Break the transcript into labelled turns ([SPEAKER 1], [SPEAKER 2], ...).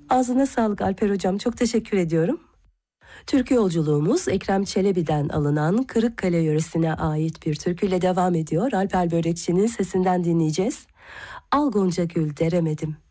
[SPEAKER 1] Ağzına sağlık Alper Hocam, çok teşekkür ediyorum. Türkü yolculuğumuz Ekrem Çelebi'den alınan Kırıkkale yöresine ait bir türküyle devam ediyor. Alper Börekçi'nin sesinden dinleyeceğiz. Al Gonca Gül deremedim.